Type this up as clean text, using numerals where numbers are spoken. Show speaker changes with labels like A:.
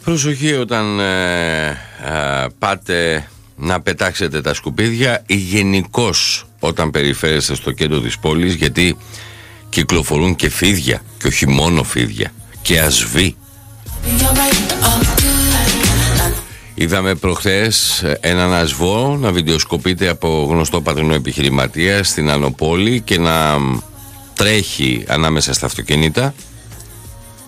A: Προσοχή όταν πάτε να πετάξετε τα σκουπίδια ή γενικώς όταν περιφέρεστε στο κέντρο της πόλης, γιατί κυκλοφορούν και φίδια και όχι μόνο φίδια και ασβή. Είδαμε προχθές έναν ασβό να βιντεοσκοπείται από γνωστό πατρινό επιχειρηματία στην Ανοπόλη και να τρέχει ανάμεσα στα αυτοκίνητα